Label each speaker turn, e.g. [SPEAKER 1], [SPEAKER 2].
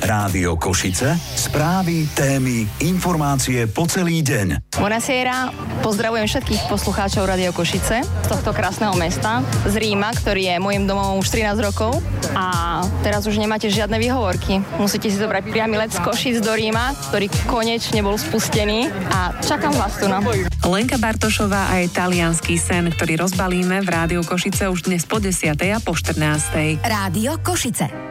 [SPEAKER 1] Rádio Košice, správy, témy, informácie po celý deň.
[SPEAKER 2] Buonasera, pozdravujem všetkých poslucháčov Rádio Košice z tohto krásneho mesta, z Ríma, ktorý je môjim domovom už 13 rokov a teraz už nemáte žiadne výhovorky. Musíte si zobrať priamy let z Košic do Ríma, ktorý konečne bol spustený a čakám vás tu.
[SPEAKER 3] Lenka Bartošová a jej taliansky sen, ktorý rozbalíme v Rádiu Košice už dnes po 10. a po 14.
[SPEAKER 4] Rádio Košice.